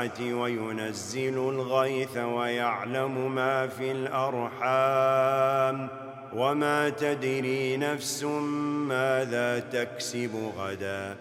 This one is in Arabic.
الساعة وينزل الغيث ويعلم ما في الأرحام وما تدري نفس ماذا تكسب غدا